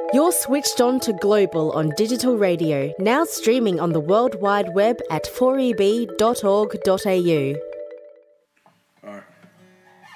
You're switched on to Global on digital radio, now streaming on the World Wide Web at 4eb.org.au.